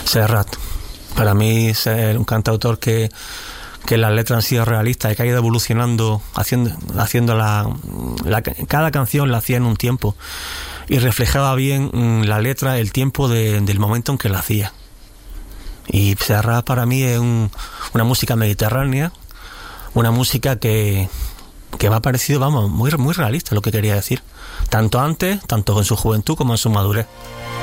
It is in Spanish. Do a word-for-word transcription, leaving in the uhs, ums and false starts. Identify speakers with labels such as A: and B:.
A: Serrat. Para mí es un cantautor que, que las letras han sido realistas y que ha ido evolucionando, haciendo, haciendo la, la, cada canción la hacía en un tiempo y reflejaba bien la letra, el tiempo de, del momento en que la hacía. Y Serrat para mí es un, una música mediterránea, una música que, que me ha parecido, vamos, muy, muy realista, lo que quería decir. Tanto antes, tanto en su juventud como en su madurez.